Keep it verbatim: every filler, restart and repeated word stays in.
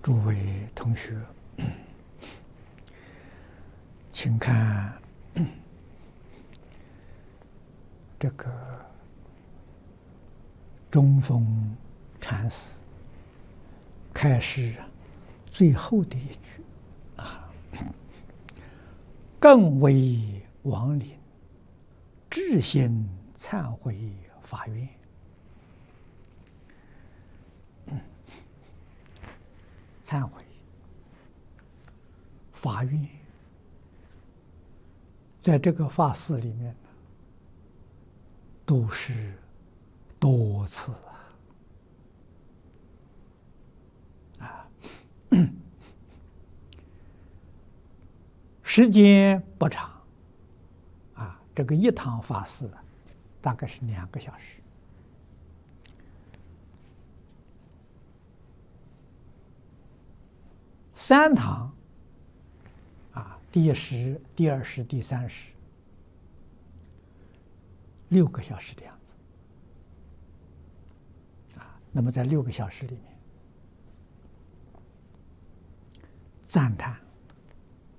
诸位同学，请看这个中峰禅师开示最后的一句啊，更为亡灵至心忏悔法愿。忏悔、法愿，在这个法事里面呢，都是多次啊，啊，时间不长啊，这个一堂法事大概是两个小时。三堂啊，第一时、第二时、第三时，六个小时的样子啊。那么在六个小时里面，赞叹